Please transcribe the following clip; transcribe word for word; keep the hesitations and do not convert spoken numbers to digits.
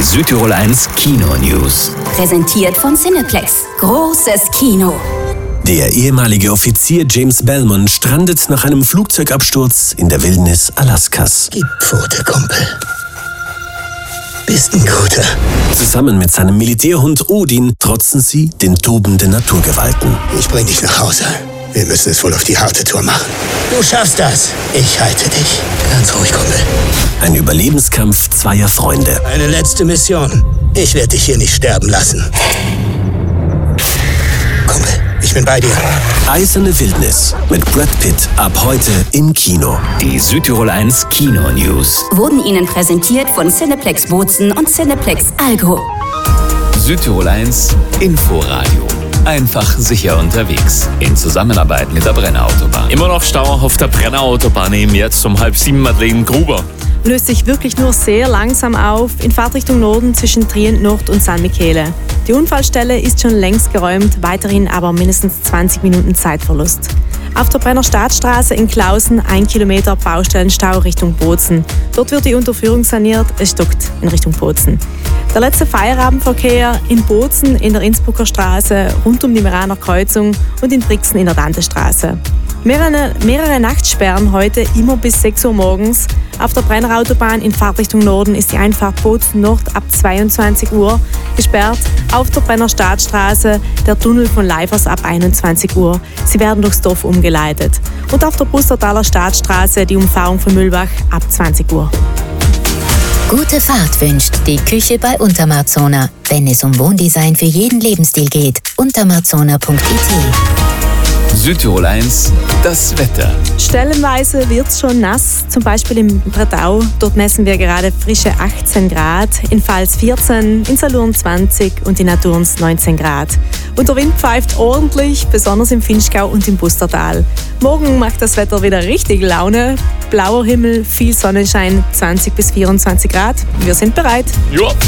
Südtirol eins Kino-News. Präsentiert von Cineplex. Großes Kino. Der ehemalige Offizier James Belmont strandet nach einem Flugzeugabsturz in der Wildnis Alaskas. Gib Pfote, Kumpel. Bist ein Guter. Zusammen mit seinem Militärhund Odin trotzen sie den tobenden Naturgewalten. Ich bring dich nach Hause. Wir müssen es wohl auf die harte Tour machen. Du schaffst das. Ich halte dich. Ganz ruhig, Kumpel. Ein Überlebenskampf zweier Freunde. Eine letzte Mission. Ich werde dich hier nicht sterben lassen. Kumpel, ich bin bei dir. Eiserne Wildnis mit Brad Pitt ab heute im Kino. Die Südtirol eins Kino-News. Wurden Ihnen präsentiert von Cineplex Bozen und Cineplex Allgäu. Südtirol eins Inforadio. Einfach sicher unterwegs. In Zusammenarbeit mit der Brenner Autobahn. Immer noch Stau auf der Brenner Autobahn, eben jetzt um halb sieben Madeleine Gruber. Löst sich wirklich nur sehr langsam auf in Fahrtrichtung Norden zwischen Trient Nord und San Michele. Die Unfallstelle ist schon längst geräumt, weiterhin aber mindestens zwanzig Minuten Zeitverlust. Auf der Brenner Staatsstraße in Klausen ein Kilometer Baustellenstau Richtung Bozen. Dort wird die Unterführung saniert, es stockt in Richtung Bozen. Der letzte Feierabendverkehr in Bozen in der Innsbrucker Straße, rund um die Meraner Kreuzung und in Brixen in der Dantestraße. Mehrere, mehrere Nachtsperren heute, immer bis sechs Uhr morgens. Auf der Brenner Autobahn in Fahrtrichtung Norden ist die Einfahrt Bozen Nord ab zweiundzwanzig Uhr gesperrt. Auf der Brenner Staatsstraße der Tunnel von Leifers ab einundzwanzig Uhr. Sie werden durchs Dorf umgeleitet. Und auf der Pustertaler Staatsstraße die Umfahrung von Mühlbach ab zwanzig Uhr. Gute Fahrt wünscht die Küche bei Untermarzona. Wenn es um Wohndesign für jeden Lebensstil geht, untermarzona punkt it. Südtirol eins, das Wetter. Stellenweise wird es schon nass, zum Beispiel im Bretau. Dort messen wir gerade frische achtzehn Grad, in Pfalz vierzehn, in Salurn zwanzig und in Naturns neunzehn Grad. Und der Wind pfeift ordentlich, besonders im Vinschgau und im Pustertal. Morgen macht das Wetter wieder richtig Laune. Blauer Himmel, viel Sonnenschein, zwanzig bis vierundzwanzig Grad. Wir sind bereit. Ja.